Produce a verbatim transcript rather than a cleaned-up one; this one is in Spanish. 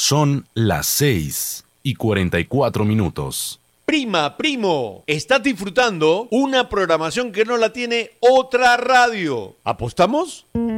Son las seis y cuarenta y cuatro minutos. Prima, primo, estás disfrutando una programación que no la tiene otra radio. ¿Apostamos?